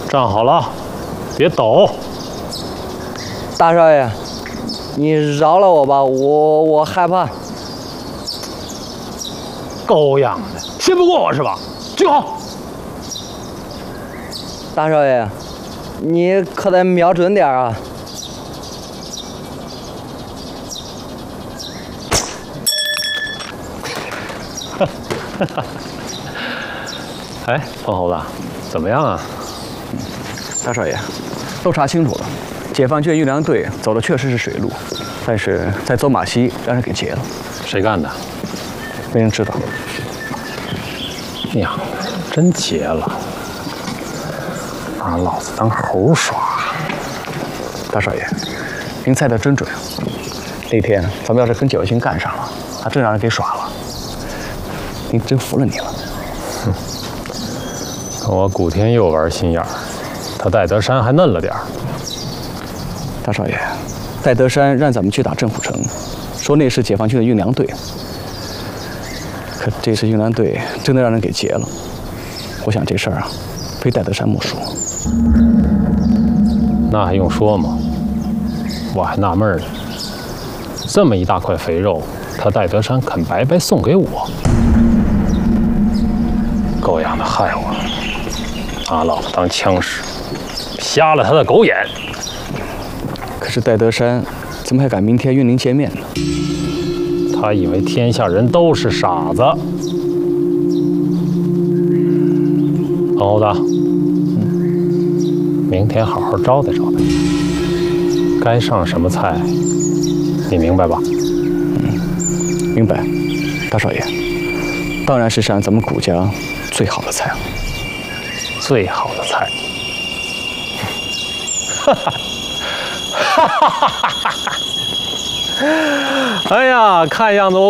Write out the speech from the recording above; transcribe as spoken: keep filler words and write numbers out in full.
站好了，别抖。 大少爷，你饶了我吧，我我害怕。 狗养的，信不过我是吧？举好。 大少爷，你可得瞄准点啊！ 哎，彭猴子，怎么样啊？ 大少爷，都查清楚了，解放军运粮队走的确实是水路，但是在走马溪让人给劫了。 谁干的？ 没人知道。 娘的，真劫了！拿老子当猴耍！ 大少爷，您猜得真准。那天咱们要是跟解放军干上了，他真让人给耍了。您真服了你了。 哼，跟我古天佑玩心眼儿，他戴德山还嫩了点儿。 大少爷，戴德山让咱们去打政府城，说那是解放军的运粮队。可这次运粮队真的让人给劫了。我想这事儿啊，非戴德山莫属。 那还用说吗？我还纳闷呢，这么一大块肥肉，他戴德山肯白白送给我，狗养的害我，拿老子当枪使，瞎了他的狗眼。 可是戴德山怎么还敢明天约您见面呢？ 他以为天下人都是傻子。彭猴子，嗯，明天好好招待招待，该上什么菜，你明白吧？ 嗯，明白。大少爷，当然是上咱们谷家最好的菜了。 最好的菜。哈哈，哈哈哈哈哈！哎呀，看样子我。